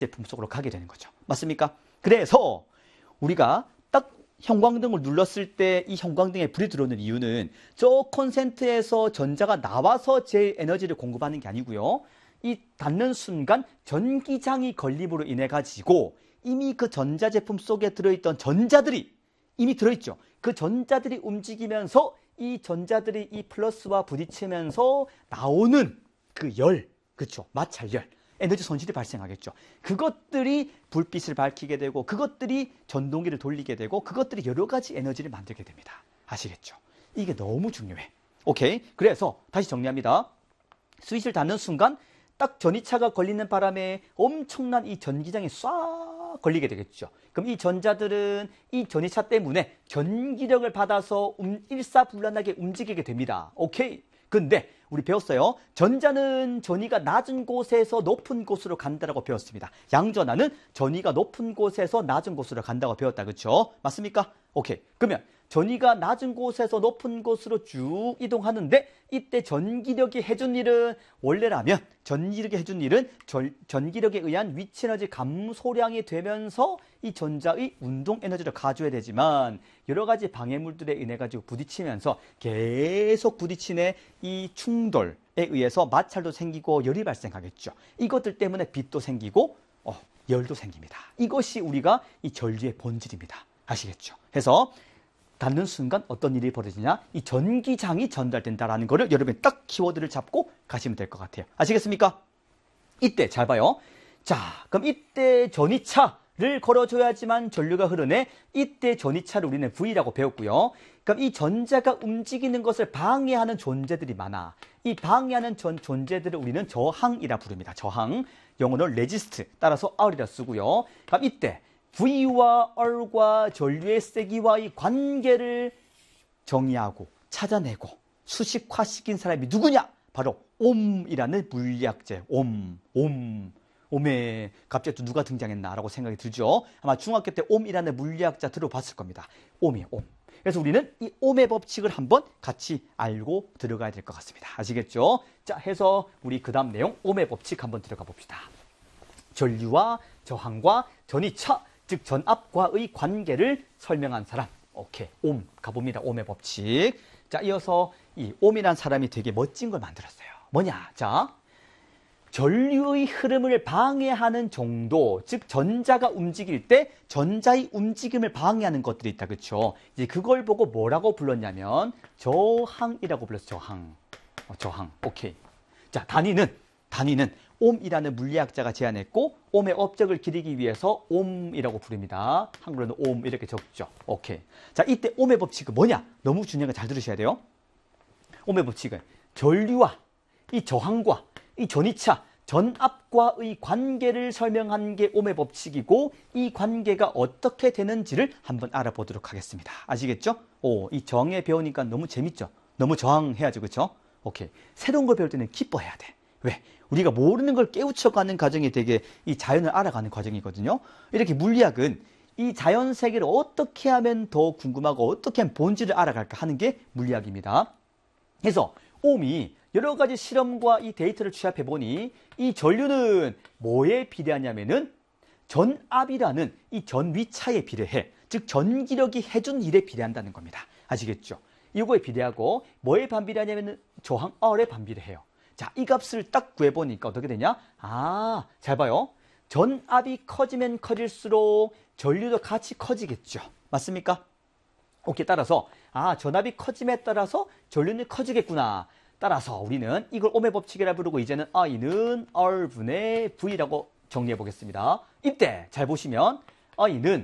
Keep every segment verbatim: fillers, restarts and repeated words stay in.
제품 속으로 가게 되는 거죠. 맞습니까? 그래서 우리가 딱 형광등을 눌렀을 때 이 형광등에 불이 들어오는 이유는 저 콘센트에서 전자가 나와서 제 에너지를 공급하는 게 아니고요. 이 닿는 순간 전기장이 걸림으로 인해 가지고 이미 그 전자제품 속에 들어있던 전자들이 이미 들어있죠. 그 전자들이 움직이면서 이 전자들이 이 플러스와 부딪히면서 나오는 그 열, 그렇죠? 마찰열, 에너지 손실이 발생하겠죠. 그것들이 불빛을 밝히게 되고 그것들이 전동기를 돌리게 되고 그것들이 여러 가지 에너지를 만들게 됩니다. 아시겠죠? 이게 너무 중요해. 오케이? 그래서 다시 정리합니다. 스위치를 닫는 순간 딱 전이차가 걸리는 바람에 엄청난 이 전기장이 쏴 걸리게 되겠죠. 그럼 이 전자들은 이 전이차 때문에 전기력을 받아서 음, 일사불란하게 움직이게 됩니다. 오케이? 근데 우리 배웠어요. 전자는 전위가 낮은 곳에서 높은 곳으로 간다라고 배웠습니다. 양전하는 전위가 높은 곳에서 낮은 곳으로 간다고 배웠다. 그렇죠? 맞습니까? 오케이. 그러면 전위가 낮은 곳에서 높은 곳으로 쭉 이동하는데 이때 전기력이 해준 일은 원래라면 전기력이 해준 일은 전, 전기력에 의한 위치 에너지 감소량이 되면서 이 전자의 운동 에너지를 가져야 되지만 여러 가지 방해물들에 인해 가지고 부딪히면서 계속 부딪히는 이 충돌에 의해서 마찰도 생기고 열이 발생하겠죠. 이것들 때문에 빛도 생기고 어, 열도 생깁니다. 이것이 우리가 이 전류의 본질입니다. 아시겠죠? 해서 닿는 순간 어떤 일이 벌어지냐? 이 전기장이 전달된다라는 거를 여러분이 딱 키워드를 잡고 가시면 될 것 같아요. 아시겠습니까? 이때 잘 봐요. 자, 그럼 이때 전이차를 걸어줘야지만 전류가 흐르네. 이때 전이차를 우리는 V라고 배웠고요. 그럼 이 전자가 움직이는 것을 방해하는 존재들이 많아. 이 방해하는 전 존재들을 우리는 저항이라 부릅니다. 저항. 영어로 resist. 따라서 R이라 쓰고요. 그럼 이때 V와 R과 전류의 세기와의 관계를 정의하고 찾아내고 수식화시킨 사람이 누구냐? 바로 옴이라는 물리학자. 옴, 옴, 옴에 갑자기 또 누가 등장했나라고 생각이 들죠. 아마 중학교 때 옴이라는 물리학자 들어봤을 겁니다. 옴이에요, 옴. 그래서 우리는 이 옴의 법칙을 한번 같이 알고 들어가야 될 것 같습니다. 아시겠죠? 자, 해서 우리 그 다음 내용 옴의 법칙 한번 들어가 봅시다. 전류와 저항과 전이차, 즉 전압과의 관계를 설명한 사람. 오케이, 옴 가봅니다. 옴의 법칙. 자, 이어서 이 옴이란 사람이 되게 멋진 걸 만들었어요. 뭐냐? 자, 전류의 흐름을 방해하는 정도, 즉 전자가 움직일 때 전자의 움직임을 방해하는 것들이 있다. 그렇죠? 이제 그걸 보고 뭐라고 불렀냐면 저항이라고 불렀어요. 저항. 어, 저항. 오케이. 자, 단위는 단위는 옴이라는 물리학자가 제안했고 옴의 업적을 기리기 위해서 옴이라고 부릅니다. 한글로는 옴 이렇게 적죠. 오케이. 자, 이때 옴의 법칙은 뭐냐? 너무 중요한 거 잘 들으셔야 돼요. 옴의 법칙은 전류와 이 저항과 이 전이차, 전압과의 관계를 설명한 게 옴의 법칙이고 이 관계가 어떻게 되는지를 한번 알아보도록 하겠습니다. 아시겠죠? 오, 이 저항에 배우니까 너무 재밌죠? 너무 저항해야죠. 그렇죠? 오케이. 새로운 걸 배울 때는 기뻐해야 돼. 왜? 우리가 모르는 걸 깨우쳐가는 과정이 되게 이 자연을 알아가는 과정이거든요. 이렇게 물리학은 이 자연 세계를 어떻게 하면 더 궁금하고 어떻게 하면 본질을 알아갈까 하는 게 물리학입니다. 그래서 옴이 여러 가지 실험과 이 데이터를 취합해 보니 이 전류는 뭐에 비례하냐면은 전압이라는 이 전위차에 비례해. 즉 전기력이 해준 일에 비례한다는 겁니다. 아시겠죠? 이거에 비례하고 뭐에 반비례하냐면은 저항 R에 반비례해요. 자, 이 값을 딱 구해보니까 어떻게 되냐? 아, 잘 봐요. 전압이 커지면 커질수록 전류도 같이 커지겠죠. 맞습니까? 오케이, 따라서 아, 전압이 커짐에 따라서 전류는 커지겠구나. 따라서 우리는 이걸 옴의 법칙이라 부르고 이제는 I는 R분의 V라고 정리해 보겠습니다. 이때 잘 보시면 I는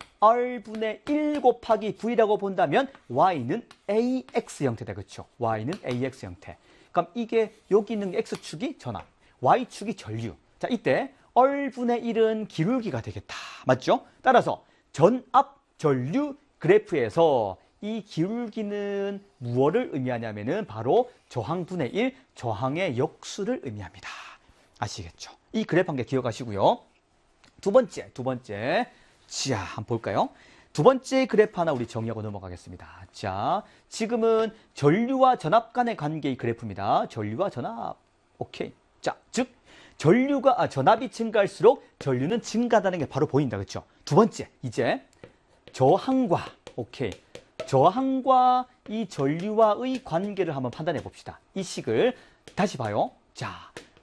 R분의 일 곱하기 V라고 본다면 Y는 에이엑스 형태다. 그렇죠? Y는 에이엑스 형태. 그럼 이게 여기 있는 X축이 전압, Y축이 전류. 자, 이때 R분의 일은 기울기가 되겠다. 맞죠? 따라서 전압, 전류 그래프에서 이 기울기는 무엇을 의미하냐면은 바로 저항분의 일, 저항의 역수를 의미합니다. 아시겠죠? 이 그래프 한 개 기억하시고요. 두 번째, 두 번째. 자, 한번 볼까요? 두 번째 그래프 하나 우리 정리하고 넘어가겠습니다. 자, 지금은 전류와 전압 간의 관계의 그래프입니다. 전류와 전압. 오케이. 자, 즉 전류가 아, 전압이 증가할수록 전류는 증가하다는 게 바로 보인다. 그렇죠? 두 번째, 이제 저항과 오케이. 저항과 이 전류와의 관계를 한번 판단해 봅시다. 이 식을 다시 봐요. 자,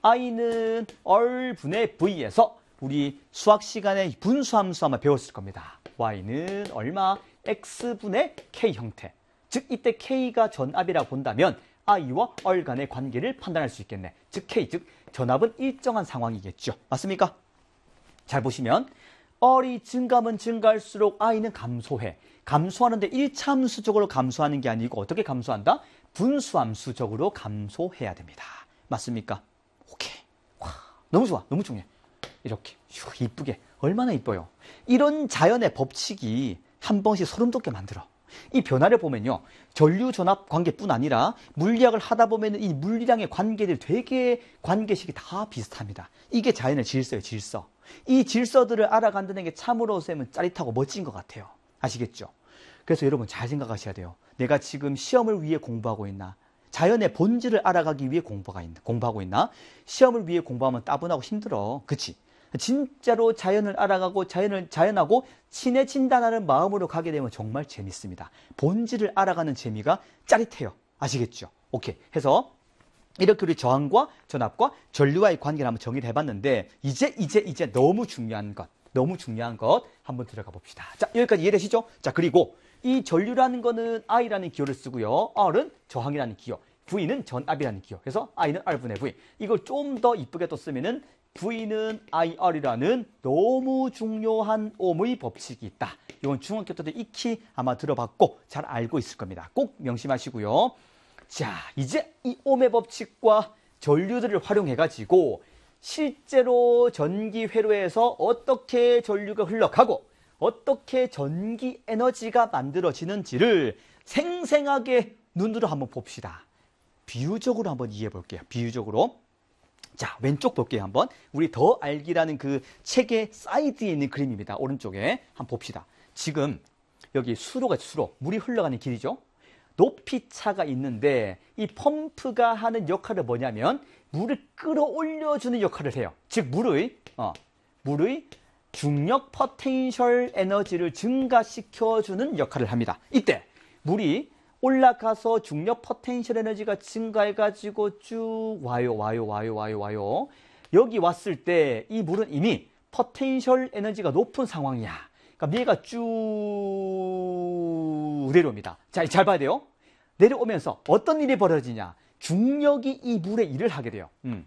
I는 R분의 V에서 우리 수학 시간에 분수함수 아마 배웠을 겁니다. Y는 얼마? X분의 K 형태. 즉 이때 K가 전압이라고 본다면 I와 R 간의 관계를 판단할 수 있겠네. 즉 K, 즉 전압은 일정한 상황이겠죠. 맞습니까? 잘 보시면 R이 증가하면 증가할수록 I는 감소해. 감소하는데 일차함수적으로 감소하는 게 아니고 어떻게 감소한다? 분수함수적으로 감소해야 됩니다. 맞습니까? 오케이. 와, 너무 좋아. 너무 중요해. 이렇게 휴, 이쁘게. 얼마나 이뻐요. 이런 자연의 법칙이 한 번씩 소름 돋게 만들어. 이 변화를 보면요. 전류 전압 관계뿐 아니라 물리학을 하다 보면 이 물리량의 관계들 되게 관계식이 다 비슷합니다. 이게 자연의 질서예요. 질서. 이 질서들을 알아간다는 게 참으로 쌤은 짜릿하고 멋진 것 같아요. 아시겠죠? 그래서 여러분 잘 생각하셔야 돼요. 내가 지금 시험을 위해 공부하고 있나? 자연의 본질을 알아가기 위해 공부가 있나, 공부하고 있나? 시험을 위해 공부하면 따분하고 힘들어. 그치? 진짜로 자연을 알아가고 자연을, 자연하고 친해진다는 마음으로 가게 되면 정말 재밌습니다. 본질을 알아가는 재미가 짜릿해요. 아시겠죠? 오케이. 해서 이렇게 우리 저항과 전압과 전류와의 관계를 한번 정의를 해봤는데 이제 이제 이제 너무 중요한 것, 너무 중요한 것 한번 들어가 봅시다. 자, 여기까지 이해되시죠? 자, 그리고 이 전류라는 거는 I라는 기호를 쓰고요. R은 저항이라는 기호, V는 전압이라는 기호. 그래서 I는 R분의 V. 이걸 좀 더 이쁘게 또 쓰면은 V는 아이알이라는 너무 중요한 옴의 법칙이 있다. 이건 중학교 때도 익히 아마 들어봤고 잘 알고 있을 겁니다. 꼭 명심하시고요. 자, 이제 이 옴의 법칙과 전류들을 활용해가지고 실제로 전기 회로에서 어떻게 전류가 흘러가고 어떻게 전기 에너지가 만들어지는지를 생생하게 눈으로 한번 봅시다. 비유적으로 한번 이해해 볼게요. 비유적으로. 자, 왼쪽 볼게요. 한번. 우리 더 알기라는 그 책의 사이드에 있는 그림입니다. 오른쪽에 한번 봅시다. 지금 여기 수로가 수로, 물이 흘러가는 길이죠. 높이 차가 있는데 이 펌프가 하는 역할은 뭐냐면 물을 끌어올려주는 역할을 해요. 즉 물의 어, 물의 중력 포텐셜 에너지를 증가시켜주는 역할을 합니다. 이때 물이 올라가서 중력 포텐셜 에너지가 증가해가지고 쭉 와요, 와요, 와요, 와요, 와요. 여기 왔을 때 이 물은 이미 포텐셜 에너지가 높은 상황이야. 그러니까 얘가 쭉 내려옵니다. 자, 잘 봐야 돼요. 내려오면서 어떤 일이 벌어지냐. 중력이 이 물에 일을 하게 돼요. 음.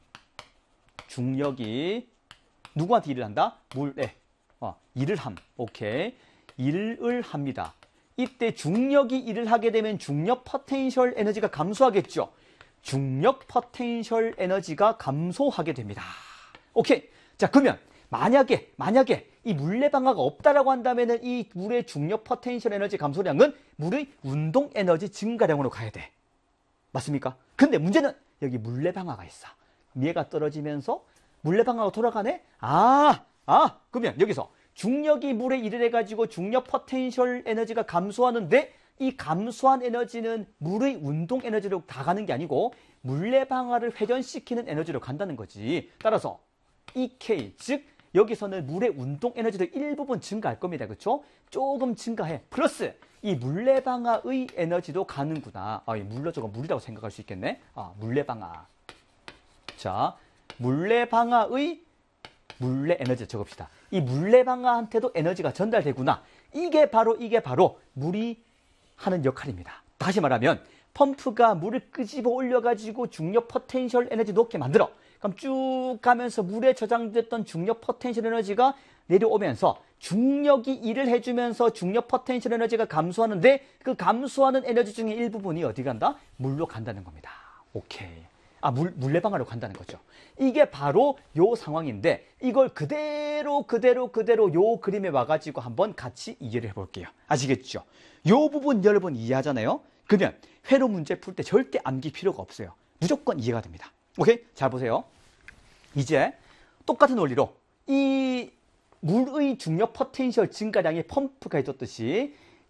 중력이 누구한테 일을 한다? 물에. 어, 일을 함. 오케이. 일을 합니다. 이때 중력이 일을 하게 되면 중력 포텐셜 에너지가 감소하겠죠. 중력 포텐셜 에너지가 감소하게 됩니다. 오케이. 자, 그러면 만약에 만약에 이 물레 방아가 없다라고 한다면은 이 물의 중력 포텐셜 에너지 감소량은 물의 운동 에너지 증가량으로 가야 돼. 맞습니까? 근데 문제는 여기 물레 방아가 있어. 얘가 떨어지면서 물레 방아가 돌아가네? 아, 아, 그러면 여기서 중력이 물에 일을 해가지고 중력 포텐셜 에너지가 감소하는데 이 감소한 에너지는 물의 운동 에너지로 다 가는 게 아니고 물레 방아를 회전시키는 에너지로 간다는 거지. 따라서 이케이, 즉 여기서는 물의 운동 에너지도 일부분 증가할 겁니다. 그렇죠? 조금 증가해. 플러스 이 물레 방아의 에너지도 가는구나. 아, 이 물로 저거 물이라고 생각할 수 있겠네. 아, 물레 방아. 자, 물레 방아의 물레 에너지 적읍시다. 이 물레 방아한테도 에너지가 전달되구나. 이게 바로 이게 바로 물이 하는 역할입니다. 다시 말하면 펌프가 물을 끄집어 올려가지고 중력 포텐셜 에너지 높게 만들어. 그럼 쭉 가면서 물에 저장됐던 중력 포텐셜 에너지가 내려오면서 중력이 일을 해주면서 중력 포텐셜 에너지가 감소하는데 그 감소하는 에너지 중에 일부분이 어디 간다? 물로 간다는 겁니다. 오케이. 아, 물, 물레방아로 간다는 거죠. 이게 바로 요 상황인데 이걸 그대로 그대로 그대로 요 그림에 와가지고 한번 같이 이해를 해볼게요. 아시겠죠? 요 부분 여러분 이해하잖아요? 그러면 회로 문제 풀 때 절대 암기 필요가 없어요. 무조건 이해가 됩니다. 오케이? 잘 보세요. 이제 똑같은 원리로 이 물의 중력 포텐셜 증가량에 펌프가 해줬듯이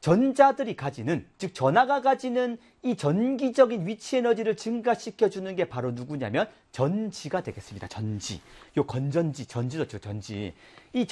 전자들이 가지는, 즉 전하가 가지는 이 전기적인 위치 에너지를 증가시켜주는 게 바로 누구냐면 전지가 되겠습니다. 전지. 요 건전지, 전지죠, 전지. 이